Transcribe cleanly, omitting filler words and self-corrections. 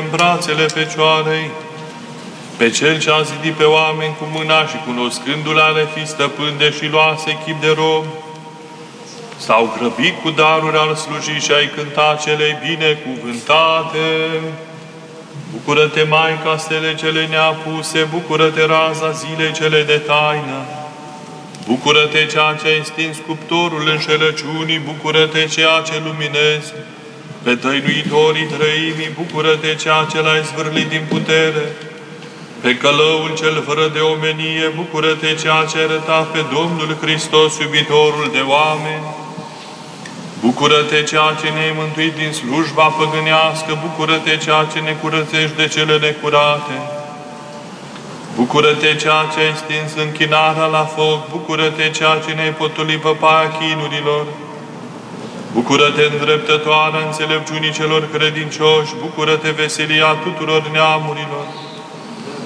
în brațele Fecioarei, pe Cel ce a zidit pe oameni cu mâna și cunoscându-l a le fi stăpân, deși luase chip de rob, s-au grăbit cu daruri al slujii și ai cânta cele binecuvântate. Bucură-te, Maica, stele cele neapuse, bucură-te, raza zilei cele de taină. Bucură-te, ceea ce ai stins cuptorul înșelăciunii, bucură-te, ceea ce luminezi pe tăinuitorii trăimii, bucură-te, ceea ce l-ai zvârlit din putere, pe călăul cel fără de omenie, bucură-te, ceea ce arăta pe Domnul Hristos, iubitorul de oameni. Bucură-te, ceea ce ne-ai mântuit din slujba păgânească, bucură-te, ceea ce ne curățești de cele necurate. Bucură-te, ceea ce ai stins închinarea la foc, bucură-te, ceea ce ne-ai potolit păpaia chinurilor. Bucură-te, îndreptătoarea înțelepciunii celor credincioși, bucură-te, veselia tuturor neamurilor.